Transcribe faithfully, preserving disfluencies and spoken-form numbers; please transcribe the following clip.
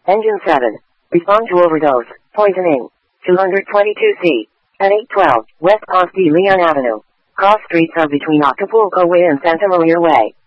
Engine seven. Respond to overdose. Poisoning. two twenty-two C. At eight twelve, West Ponce de Leon Avenue. Cross streets are between Acapulco Way and Santa Maria Way.